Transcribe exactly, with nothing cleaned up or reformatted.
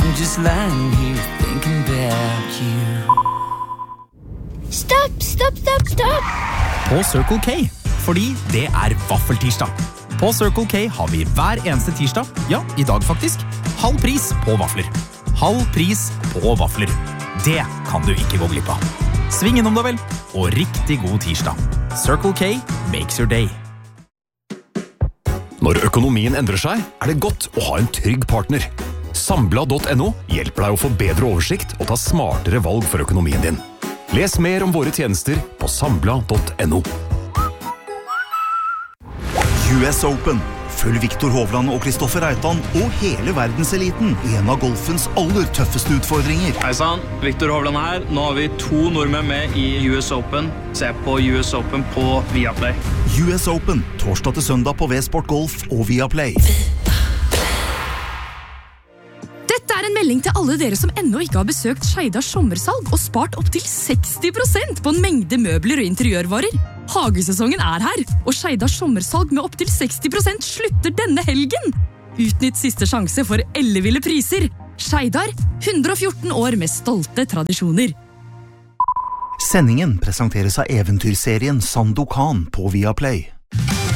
I'm just lying here thinking about you. Stopp, stopp, stopp, stopp! På Circle K, fordi det er vaffeltirsdag. På Circle K har vi hver eneste tirsdag, ja, i dag faktisk, halv pris på vafler. Halv pris på vafler. Det kan du ikke gå glipp av. Sving innom da vel, og riktig god tirsdag. Circle K makes your day. Når økonomien endrer seg, er det godt å ha en trygg partner. Sambla punktum no hjelper deg å få bedre oversikt og ta smartere valg for økonomien din. Les mer om våre tjenester på sambla punktum no. U S Open. Følg Viktor Hovland og Kristoffer Reitan og hele verdenseliten i en av golfens aller tøffeste utfordringer. Hei sann, Viktor Hovland her. Nå har vi to nordmenn med i U S Open. Se på U S Open på Viaplay. U S Open, torsdag til søndag på V-Sport Golf og Viaplay. Dette er en melding til alle dere som ennå ikke har besøkt Skeidars sommersalg og spart opp til seksti prosent på en mengde møbler og interiørvarer. Hagesesongen er her, og Skeidars sommersalg med opp til seksti prosent slutter denne helgen. Utnytt siste sjanse for elleville priser. Skeidar, hundre og fjorten år med stolte tradisjoner. Sendingen presenteres av eventyrserien Sandokan på Viaplay.